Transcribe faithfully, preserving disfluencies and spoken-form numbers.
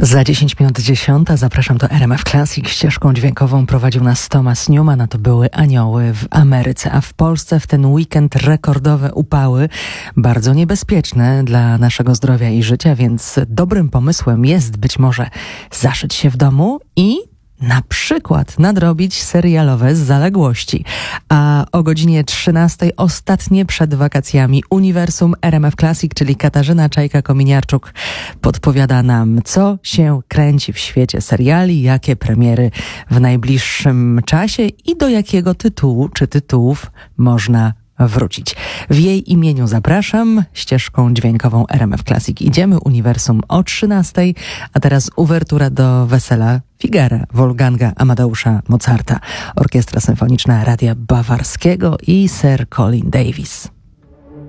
Za dziesięć minut dziesiąta zapraszam do R M F Classic. Ścieżką dźwiękową prowadził nas Thomas Newman, a to były Anioły w Ameryce. A w Polsce w ten weekend rekordowe upały, bardzo niebezpieczne dla naszego zdrowia i życia, więc dobrym pomysłem jest być może zaszyć się w domu i na przykład nadrobić serialowe zaległości. A o godzinie trzynastej ostatnie przed wakacjami Uniwersum R M F Classic, czyli Katarzyna Czajka-Kominiarczuk podpowiada nam, co się kręci w świecie seriali, jakie premiery w najbliższym czasie i do jakiego tytułu czy tytułów można wrócić. W jej imieniu zapraszam. Ścieżką dźwiękową R M F Classic idziemy. Uniwersum o trzynastej, a teraz uwertura do Wesela Figara Wolfganga Amadeusza Mozarta. Orkiestra Symfoniczna Radia Bawarskiego i Sir Colin Davis.